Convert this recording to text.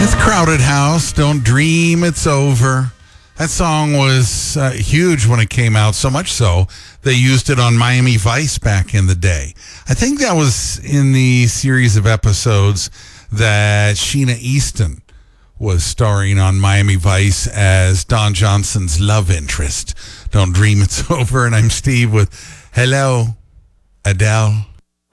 It's Crowded House. Don't dream it's over. That song was huge when it came out, so much so they used it on Miami Vice back in the day. I think that was in the series of episodes that Sheena Easton was starring on Miami Vice as Don Johnson's love interest. Don't dream it's over. And I'm Steve with Hello, Adele.